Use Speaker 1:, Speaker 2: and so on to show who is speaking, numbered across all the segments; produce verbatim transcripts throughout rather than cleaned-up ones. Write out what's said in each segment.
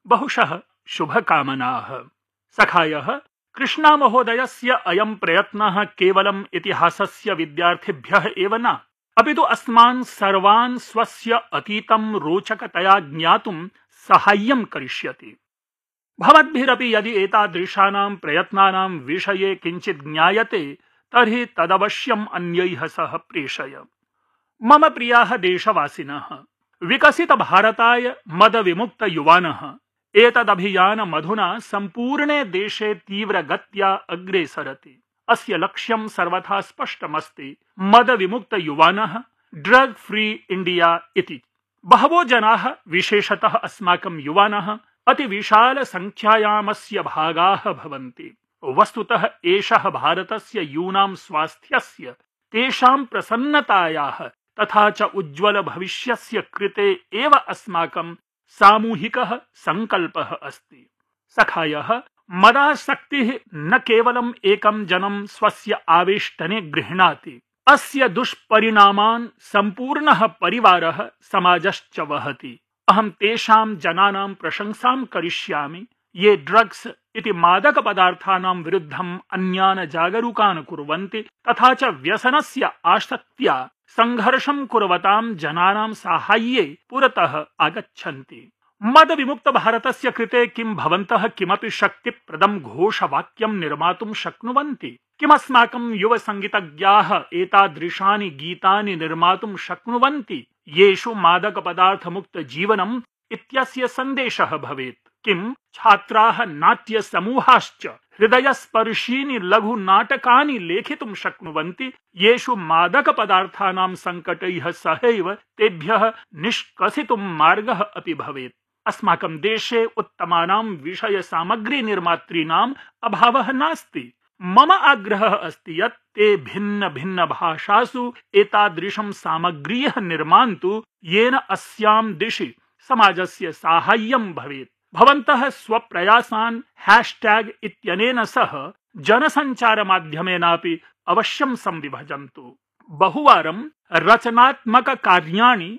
Speaker 1: बहुशः शुभकामनाः। सखायः, कृष्णामहोदयस्य अयं प्रयत्नः केवलम् इतिहासस्य विद्यार्थिभ्यः एव न, अपि तु अस्मान् सर्वान् स्वस्य अतीतं रोचकतया ज्ञातुं साहाय्यं करिष्यति। भवद्भिरपि यदि एतादृशानां प्रयत्नानां विषये किञ्चित् ज्ञायते तर्हि तदवश्यम् अन्यैः सह प्रेषय। मम प्रियाः देशवासिनः, विकसित भारताय मदविमुक्त युवानः एतदभियानमधुना सम्पूर्णे देशे तीव्रगत्या अग्रे सरति। अस्य लक्ष्यं सर्वथा स्पष्टमस्ति, मदविमुक्त युवानः ड्रग फ्री इंडिया इति। बहवो जनाः, विशेषतः अस्माकं युवानः अतिविशाल संख्यायामस्य भागाः भवन्ति। वस्तुतः एषः भारतस्य यूनां स्वास्थ्यस्य, तेषां प्रसन्नतायाः तथा च उज्ज्वल भविष्यस्य कृते एव अस्माकं सामूहिकः संकल्पः अस्ति। सखायः, मदासक्तिः न केवलम् एकं जनं स्वस्य आवेष्टने गृह्णाति, अस्य दुष्परिणामान् सम्पूर्णः परिवारः, समाजश्च वहति। अहं तेषां जनानां प्रशंसां करिष्यामि ये ड्रग्स इति मादक पदार्थानां विरुद्धम् अन्यान् जागरूकान् कुर्वन्ति तथा च व्यसनस्य आसक्त्या संघर्षं कुर्वतां जनानां साहाय्ये पुरतः आगच्छन्ति। मदविमुक्त भारतस्य कृते किं भवन्तः किमपि शक्तिप्रदं घोषवाक्यं निर्मातुं शक्नुवन्ति? किमस्माकं युवसङ्गीतज्ञाः एतादृशानि गीतानि निर्मातुं शक्नुवन्ति येषु मादकपदार्थमुक्त जीवनम् इत्यस्य सन्देशः भवेत्? किं छात्राः नाट्यसमूहाश्च हृदयस्पर्शीनि लघुनाटकानि लेखितुं शक्नुवन्ति येषु मादकपदार्थानां सङ्कटैः सहैव तेभ्यः निष्कसितुं मार्गः अपि भवेत्? अस्माकं देशे उत्तमानां विषयसामग्रीनिर्मातॄणाम् अभावः नास्ति। मम आग्रहः अस्ति यत् ते भिन्न भिन्न भाषासु एतादृशं सामग्रीः निर्मान्तु येन अस्यां दिशि समाजस्य साहाय्यं भवेत्। भवन्तः स्वप्रयासान् हैशटैग इत्यनेन सह जनसञ्चारमाध्यमेनापि अवश्यं संविभजन्तु। बहुवारं रचनात्मक कार्याणि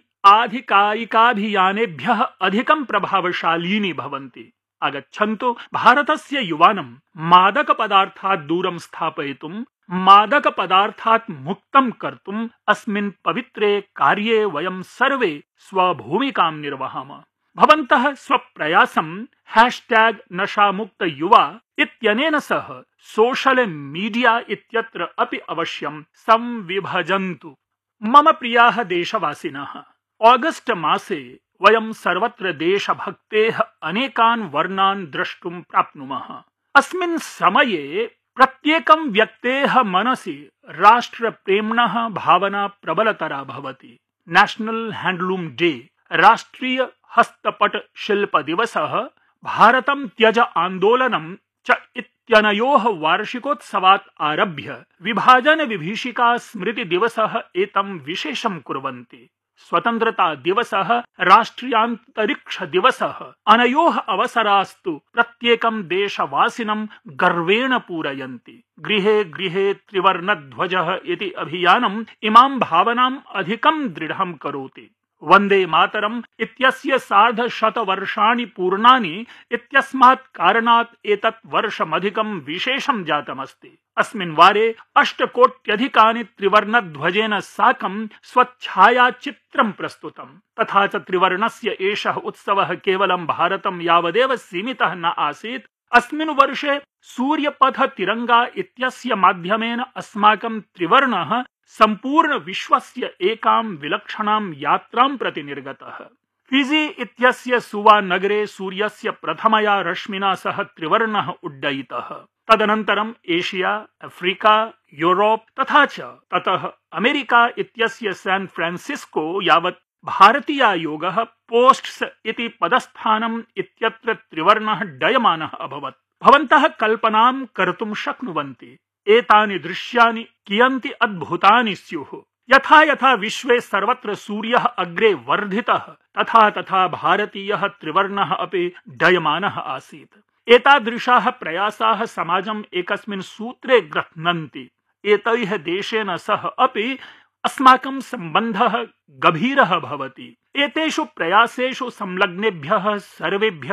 Speaker 1: आधिकारिकाभियानेभ्यः अधिकं प्रभावशालीनि भवन्ति। आगच्छन्तु, भारतस्य युवानं मादक पदार्थात् दूरं स्थापयितुं, मादक पदार्थात् मुक्तं कर्तुम् अस्मिन् पवित्रे कार्ये वयं सर्वे स्वभूमिकां निर्वहाम। भवन्तः स्वप्रयासं हैशटैग नशामुक्त युवा इत्यनेन सह सोशल मीडिया इत्यत्र अपि अवश्यं संविभजन्तु। मम प्रियाः देशवासिनः, ऑगस्ट मासे वयं सर्वत्र देशभक्तेः अनेकान् वर्णान् द्रष्टुं प्राप्नुमः। अस्मिन् समये प्रत्येकं व्यक्तेः मनसि राष्ट्रप्रेम्णः भावना प्रबलतरा भवति। नेशनल हैंडलूम डे, राष्ट्रीय हस्तपट शिल्प दिवसः, भारतं त्यज आंदोलनं च इत्यनयोः वार्षिकोत्सवात् आरभ्य विभाजन विभीषिका स्मृति दिवसः एतं विशेषं कुर्वन्ति। स्वतन्त्रता दिवसः, राष्ट्रियान्तरिक्ष दिवसः, अनयोः अवसरास्तु प्रत्येकं देशवासिनं गर्वेण पूरयन्ति। गृहे गृहे त्रिवर्णध्वजः इति अभियानम् इमां भावनाम् अधिकं दृढं करोति। वन्दे मातरम् इत्यस्य सार्धशतवर्षाणि पूर्णानि इत्यस्मात् कारणात् एतत् वर्षमधिकं विशेषं जातमस्ति। अस्मिन् वारे अष्टकोट्यधिकानि त्रिवर्णध्वजेन साकं स्वच्छायाचित्रं प्रस्तुतम्। तथा च त्रिवर्णस्य एषः उत्सवः केवलं भारतं यावदेव सीमितः न आसीत्। अस्मिन् वर्षे सूर्यपथ तिरंगा इत्यस्य माध्यमेन अस्माकं त्रिवर्णः सम्पूर्ण विश्वस्य एकां विलक्षणां यात्रां प्रति निर्गतः। फिजी इत्यस्य सुवा नगरे सूर्यस्य प्रथमया रश्मिना सह त्रिवर्णः उड्डयितः। तदनन्तरम् एशिया, अफ्रीका, यूरोप तथा च ततः अमेरिका इत्यस्य सैन फ्रांसिस्को यावत् भारतीयायोगः पोस्ट्स इति पदस्थानम् इत्यत्र त्रिवर्णः डयमानः अभवत्। भवन्तः कल्पनां कर्तुं शक्नुवन्ति एतानि दृश्यानि कियन्ति अद्भुतानि स्युः। यथा यथा विश्वे सर्वत्र सूर्यः अग्रे वर्धितः तथा तथा भारतीयः त्रिवर्णः अपि डयमानः आसीत्। एतादृशाः प्रयासाः समाजम् एकस्मिन् सूत्रे ग्रह्णन्ति। एतैः देशेन सह अपि अस्माकं सम्बन्धः गभीरः भवति। एतेषु प्रयासेषु संलग्नेभ्यः सर्वेभ्यः